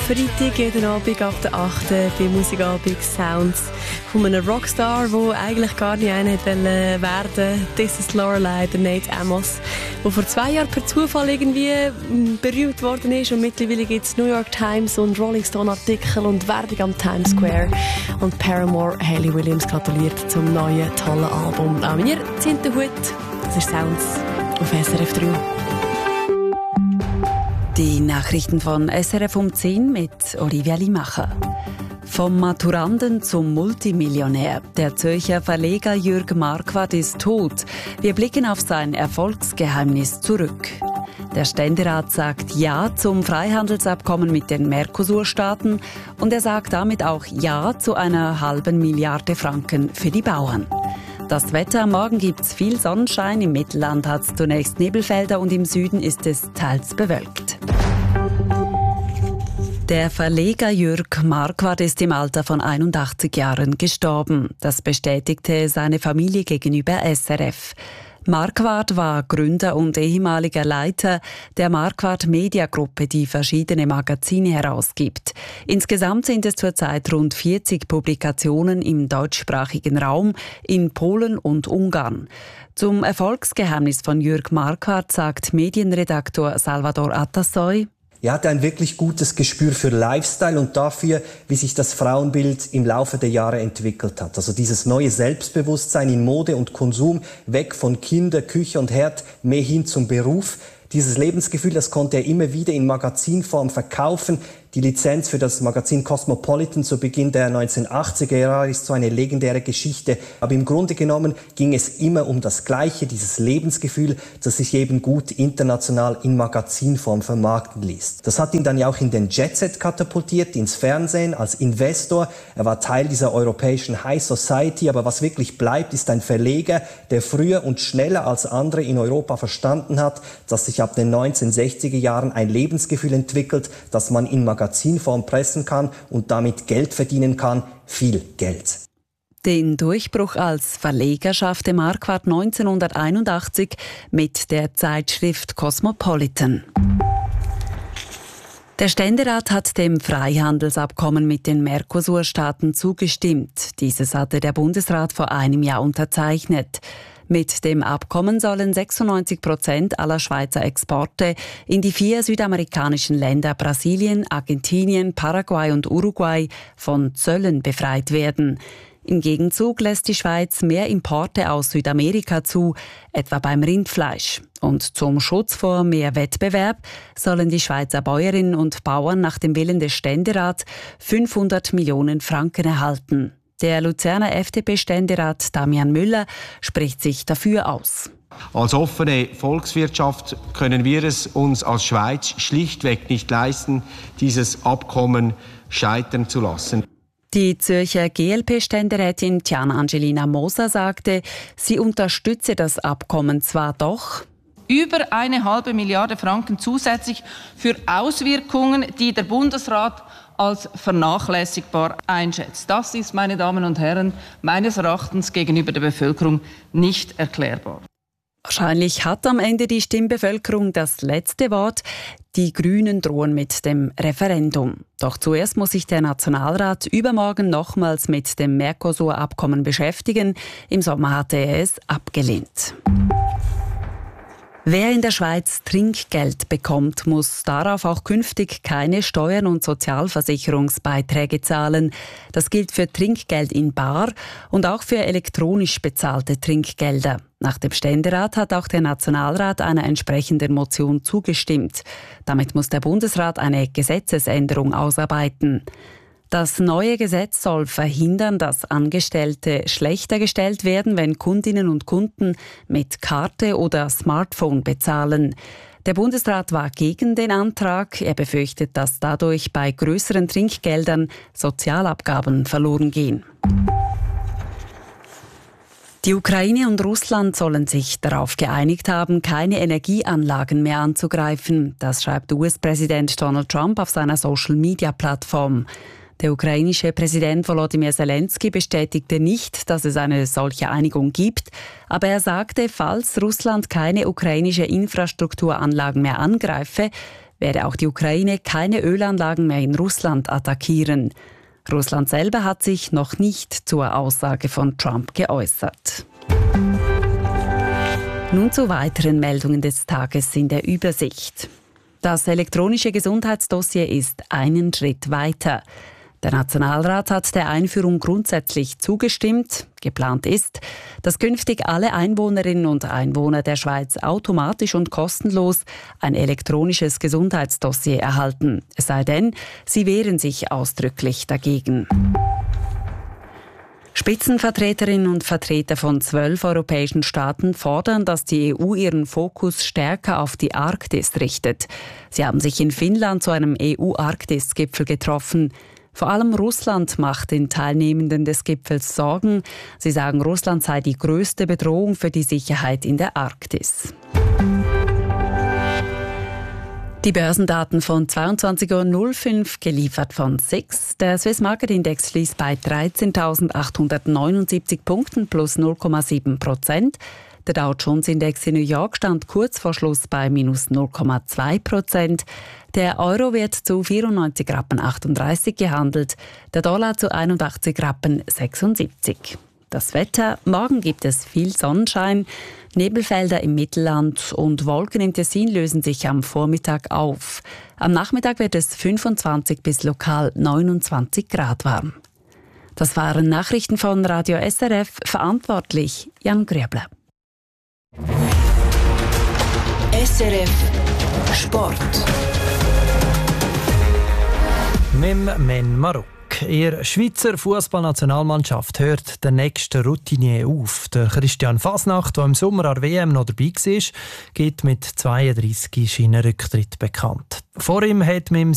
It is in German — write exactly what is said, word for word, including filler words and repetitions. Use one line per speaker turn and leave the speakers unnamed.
Freitag, jeden Abend ab der achten bei Musikabend Sounds von einem Rockstar, der eigentlich gar nicht einer werden wollte. This is Lorelei, der Nate Amos, der vor zwei Jahren per Zufall irgendwie berühmt worden ist. Und mittlerweile gibt es New York Times und Rolling Stone Artikel und Werbung am Times Square. Und Paramore, Hayley Williams, gratuliert zum neuen, tollen Album. Auch wir ziehen den Hut. Das ist Sounds auf S R F drei.
Die Nachrichten von S R F um zehn mit Olivia Limacher. Vom Maturanden zum Multimillionär. Der Zürcher Verleger Jürg Marquardt ist tot. Wir blicken auf sein Erfolgsgeheimnis zurück. Der Ständerat sagt Ja zum Freihandelsabkommen mit den Mercosur-Staaten und er sagt damit auch Ja zu einer halben Milliarde Franken für die Bauern. Das Wetter, morgen gibt's viel Sonnenschein, im Mittelland hat's zunächst Nebelfelder und im Süden ist es teils bewölkt. Der Verleger Jürg Marquardt ist im Alter von einundachtzig Jahren gestorben. Das bestätigte seine Familie gegenüber S R F. Marquardt war Gründer und ehemaliger Leiter der Marquardt Media Gruppe, die verschiedene Magazine herausgibt. Insgesamt sind es zurzeit rund vierzig Publikationen im deutschsprachigen Raum, in Polen und Ungarn. Zum Erfolgsgeheimnis von Jürg Marquardt sagt Medienredaktor Salvador Atassoy:
Er hatte ein wirklich gutes Gespür für Lifestyle und dafür, wie sich das Frauenbild im Laufe der Jahre entwickelt hat. Also dieses neue Selbstbewusstsein in Mode und Konsum, weg von Kinder, Küche und Herd, mehr hin zum Beruf. Dieses Lebensgefühl, das konnte er immer wieder in Magazinform verkaufen. Die Lizenz für das Magazin Cosmopolitan zu Beginn der neunzehnhundertachtziger Jahre ist so eine legendäre Geschichte. Aber im Grunde genommen ging es immer um das Gleiche, dieses Lebensgefühl, das sich eben gut international in Magazinform vermarkten ließ. Das hat ihn dann ja auch in den Jet-Set katapultiert, ins Fernsehen, als Investor. Er war Teil dieser europäischen High Society. Aber was wirklich bleibt, ist ein Verleger, der früher und schneller als andere in Europa verstanden hat, dass sich ab den neunzehnhundertsechziger Jahren ein Lebensgefühl entwickelt, das man in Magazinform Magazinform pressen kann und damit Geld verdienen kann, viel Geld.
Den Durchbruch als Verleger schaffte Marquardt neunzehnhunderteinundachtzig mit der Zeitschrift Cosmopolitan. Der Ständerat hat dem Freihandelsabkommen mit den Mercosur-Staaten zugestimmt. Dieses hatte der Bundesrat vor einem Jahr unterzeichnet. Mit dem Abkommen sollen sechsundneunzig Prozent aller Schweizer Exporte in die vier südamerikanischen Länder Brasilien, Argentinien, Paraguay und Uruguay von Zöllen befreit werden. Im Gegenzug lässt die Schweiz mehr Importe aus Südamerika zu, etwa beim Rindfleisch. Und zum Schutz vor mehr Wettbewerb sollen die Schweizer Bäuerinnen und Bauern nach dem Willen des Ständerats fünfhundert Millionen Franken erhalten. Der Luzerner F D P-Ständerat Damian Müller spricht sich dafür aus.
Als offene Volkswirtschaft können wir es uns als Schweiz schlichtweg nicht leisten, dieses Abkommen scheitern zu lassen.
Die Zürcher G L P-Ständerätin Tiana Angelina Moser sagte, sie unterstütze das Abkommen zwar, doch
über eine halbe Milliarde Franken zusätzlich für Auswirkungen, die der Bundesrat als vernachlässigbar einschätzt. Das ist, meine Damen und Herren, meines Erachtens gegenüber der Bevölkerung nicht erklärbar.
Wahrscheinlich hat am Ende die Stimmbevölkerung das letzte Wort. Die Grünen drohen mit dem Referendum. Doch zuerst muss sich der Nationalrat übermorgen nochmals mit dem Mercosur-Abkommen beschäftigen. Im Sommer hatte er es abgelehnt. Wer in der Schweiz Trinkgeld bekommt, muss darauf auch künftig keine Steuern und Sozialversicherungsbeiträge zahlen. Das gilt für Trinkgeld in bar und auch für elektronisch bezahlte Trinkgelder. Nach dem Ständerat hat auch der Nationalrat einer entsprechenden Motion zugestimmt. Damit muss der Bundesrat eine Gesetzesänderung ausarbeiten. Das neue Gesetz soll verhindern, dass Angestellte schlechter gestellt werden, wenn Kundinnen und Kunden mit Karte oder Smartphone bezahlen. Der Bundesrat war gegen den Antrag. Er befürchtet, dass dadurch bei größeren Trinkgeldern Sozialabgaben verloren gehen. Die Ukraine und Russland sollen sich darauf geeinigt haben, keine Energieanlagen mehr anzugreifen. Das schreibt U S-Präsident Donald Trump auf seiner Social-Media-Plattform. Der ukrainische Präsident Volodymyr Zelensky bestätigte nicht, dass es eine solche Einigung gibt, aber er sagte, falls Russland keine ukrainische Infrastrukturanlagen mehr angreife, werde auch die Ukraine keine Ölanlagen mehr in Russland attackieren. Russland selber hat sich noch nicht zur Aussage von Trump geäußert. Nun zu weiteren Meldungen des Tages in der Übersicht. Das elektronische Gesundheitsdossier ist einen Schritt weiter. Der Nationalrat hat der Einführung grundsätzlich zugestimmt. Geplant ist, dass künftig alle Einwohnerinnen und Einwohner der Schweiz automatisch und kostenlos ein elektronisches Gesundheitsdossier erhalten. Es sei denn, sie wehren sich ausdrücklich dagegen. Spitzenvertreterinnen und Vertreter von zwölf europäischen Staaten fordern, dass die E U ihren Fokus stärker auf die Arktis richtet. Sie haben sich in Finnland zu einem E U-Arktis-Gipfel getroffen. Vor allem Russland macht den Teilnehmenden des Gipfels Sorgen. Sie sagen, Russland sei die größte Bedrohung für die Sicherheit in der Arktis. Die Börsendaten von zweiundzwanzig Uhr null fünf, geliefert von S I X. Der Swiss Market Index schließt bei dreizehntausendachthundertneunundsiebzig Punkten plus null Komma sieben Prozent. Der Dow Jones Index in New York stand kurz vor Schluss bei minus null Komma zwei Prozent. Der Euro wird zu vierundneunzig Rappen achtunddreißig gehandelt, der Dollar zu einundachtzig Rappen sechsundsiebzig. Das Wetter: Morgen gibt es viel Sonnenschein, Nebelfelder im Mittelland und Wolken im Tessin lösen sich am Vormittag auf. Am Nachmittag wird es fünfundzwanzig bis lokal neunundzwanzig Grad warm. Das waren Nachrichten von Radio S R F, verantwortlich Jan Grüble.
S R F Sport.
Mem Men Marok. Ihre Schweizer Fußballnationalmannschaft hört der nächste Routinier auf. Der Christian Fasnacht, der im Sommer an der W M noch dabei war, gibt mit zweiunddreißig seinen Rücktritt bekannt. Vor ihm hat mit